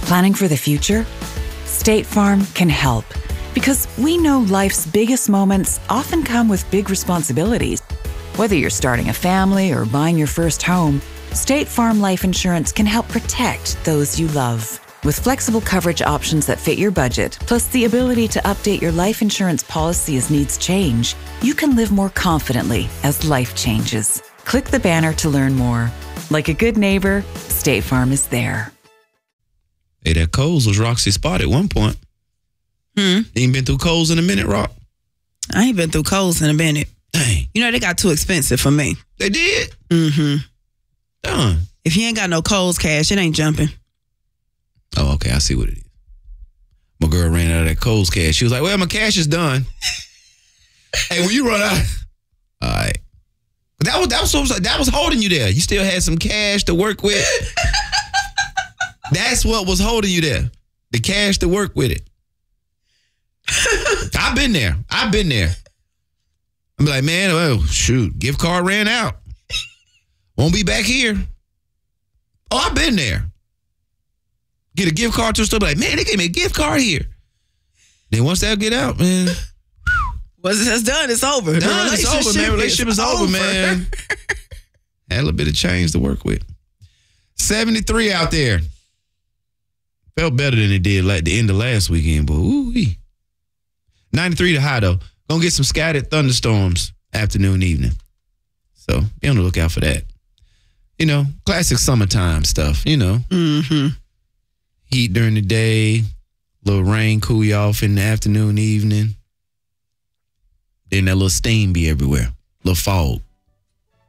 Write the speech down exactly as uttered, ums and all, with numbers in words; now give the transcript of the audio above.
Planning for the future? State Farm can help because we know life's biggest moments often come with big responsibilities. Whether you're starting a family or buying your first home, State Farm Life Insurance can help protect those you love. With flexible coverage options that fit your budget, plus the ability to update your life insurance policy as needs change, you can live more confidently as life changes. Click the banner to learn more. Like a good neighbor, State Farm is there. Hey, that Kohl's was Roxy's spot at one point. Hmm. You ain't been through Kohl's in a minute, Rock? I ain't been through Kohl's in a minute. Dang. You know, they got too expensive for me. They did? Mm-hmm. Done. If you ain't got no Kohl's cash, it ain't jumping. Oh, okay. I see what it is. My girl ran out of that Kohl's cash. She was like, well, my cash is done. Hey, when you run out. All right. That was, that, was, so- that was holding you there. You still had some cash to work with. That's what was holding you there. The cash to work with it. I've been there. I've been there. I'm like, man, oh, shoot. Gift card ran out. Won't be back here. Oh, I've been there. Get a gift card to a store, be like, man, they gave me a gift card here. Then once that get out, man. Once it's done, it's over. Done, The it's over, man. Relationship is over, man. Had a little bit of change to work with. seventy-three out there. Felt better than it did like the end of last weekend, but ooh-wee. ninety-three to high, though. Gonna get some scattered thunderstorms afternoon, evening. So be on the lookout for that. You know, classic summertime stuff, you know. Mm-hmm. Heat during the day, little rain cool you off in the afternoon, evening. Then that little steam be everywhere. Little fog.